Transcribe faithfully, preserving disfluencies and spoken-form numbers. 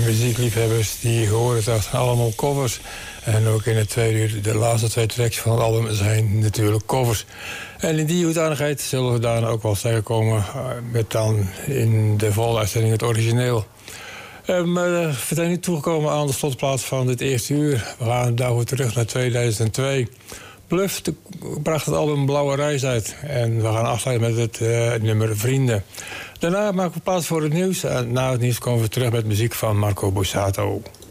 muziekliefhebbers die horen dat allemaal covers. En ook in het tweede uur, de laatste twee tracks van het album zijn natuurlijk covers. En in die hoedanigheid zullen we daar ook wel tegenkomen met dan in de volgende uitzending het origineel. Um, we zijn nu toegekomen aan de slotplaats van dit eerste uur. We gaan daarvoor terug naar tweeduizend twee. Bluff de, bracht het album Blauwe Reis uit. En we gaan afsluiten met het uh, nummer Vrienden. Daarna maken we plaats voor het nieuws. En na het nieuws komen we terug met muziek van Marco Borsato.